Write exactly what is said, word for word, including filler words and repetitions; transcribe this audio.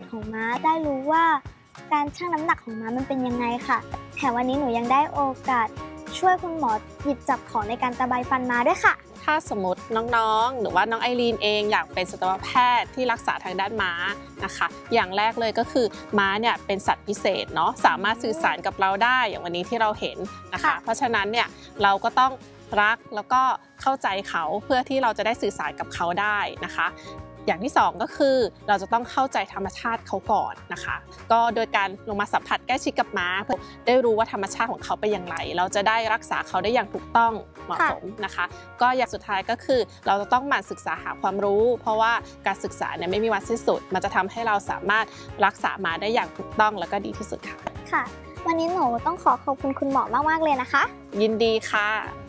ของม้าได้รู้ว่าการชั่งน้ำหนักของม้ามันเป็นยังไงค่ะแถมวันนี้หนูยังได้โอกาสช่วยคุณหมอหยิบจับของในการตะไบฟันม้าด้วยค่ะถ้าสมมติน้องๆหรือว่าน้องไอรีนเองอยากเป็นสัตวแพทย์ที่รักษาทางด้านม้านะคะอย่างแรกเลยก็คือม้าเนี่ยเป็นสัตว์พิเศษเนาะสามารถสื่อสารกับเราได้อย่างวันนี้ที่เราเห็นนะคะเพราะฉะนั้นเนี่ยเราก็ต้องรักแล้วก็เข้าใจเขาเพื่อที่เราจะได้สื่อสารกับเขาได้นะคะอย่างที่สองก็คือเราจะต้องเข้าใจธรรมชาติเขาก่อนนะคะก็โดยการลงมาสัมผัสใกล้ชิดกับม้าเพื่อได้รู้ว่าธรรมชาติของเขาเป็นอย่างไรเราจะได้รักษาเขาได้อย่างถูกต้องเหมาะสมนะคะก็อย่างสุดท้ายก็คือเราจะต้องหมั่นศึกษาหาความรู้เพราะว่าการศึกษาเนี่ยไม่มีวันสิ้นสุดมันจะทำให้เราสามารถรักษาม้าได้อย่างถูกต้องแล้วก็ดีที่สุดค่ะค่ะวันนี้หนูต้องขอขอบคุณคุณหมอมากๆเลยนะคะยินดีค่ะ